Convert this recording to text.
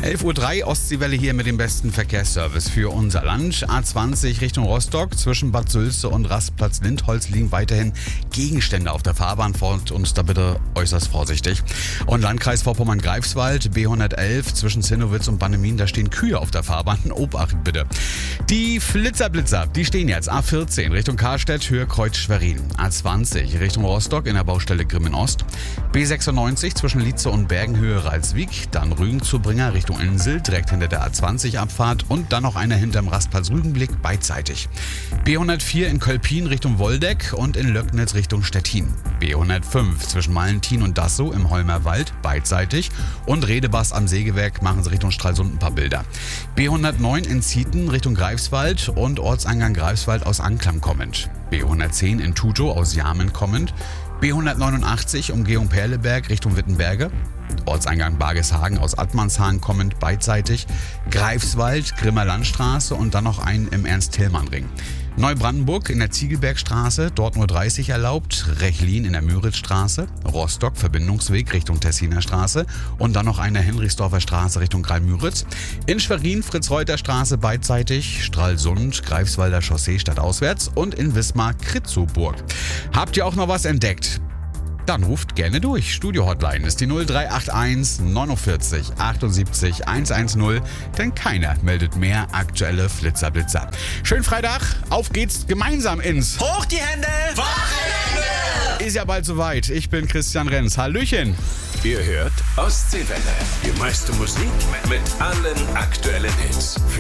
11:03 Uhr, Ostseewelle hier mit dem besten Verkehrsservice für unser Land. A20 Richtung Rostock, zwischen Bad Sülze und Rastplatz Lindholz liegen weiterhin Gegenstände auf der Fahrbahn. Fahrt uns da bitte äußerst vorsichtig. Und Landkreis Vorpommern-Greifswald, B111 zwischen Zinnowitz und Bannemin, da stehen Kühe auf der Fahrbahn. Obacht bitte. Die Flitzer, die stehen jetzt. A14 Richtung Karstedt, Höhe Kreuz Schwerin. A20 Richtung Rostock in der Baustelle Grimmen Ost. B96 zwischen Lietze und Bergenhöhe Ralswiek. Dann Rügen zu Bringer Richtung Insel, direkt hinter der A20-Abfahrt. Und dann noch einer hinterm Rastplatz Rügenblick, beidseitig. B104 in Kölpin Richtung Woldeck und in Löcknitz Richtung Stettin. B105 zwischen Malentin und Dassow im Holmer Wald, beidseitig. Und Redebast am Sägewerk machen sie Richtung Stralsund ein paar Bilder. B109 in Zieten Richtung Greifswald und Ortseingang Greifswald aus Anklam kommend. B110 in Tutow aus Jamen kommend. B189 Umgehung Perleberg Richtung Wittenberge. Ortseingang Bargeshagen aus Attmannshagen kommend, beidseitig. Greifswald, Grimmer Landstraße und dann noch einen im Ernst-Thälmann-Ring. Neubrandenburg in der Ziegelbergstraße, dort nur 30 erlaubt. Rechlin in der Müritzstraße. Rostock, Verbindungsweg Richtung Tessiner Straße. Und dann noch eine Henrichsdorfer Straße Richtung Greil-Müritz. In Schwerin, Fritz-Reuter-Straße beidseitig. Stralsund, Greifswalder Chaussee stadtauswärts. Und in Wismar, Kritzow-Burg. Habt ihr auch noch was entdeckt? Dann ruft gerne durch. Studio-Hotline ist die 0381 49 78 110, denn keiner meldet mehr aktuelle Flitzer-Blitzer. Schönen Freitag, auf geht's gemeinsam ins Hoch die Hände! Wochenende! Ist ja bald soweit. Ich bin Christian Renz. Hallöchen! Ihr hört Ostseewelle. Die meiste Musik mit allen aktuellen Hits.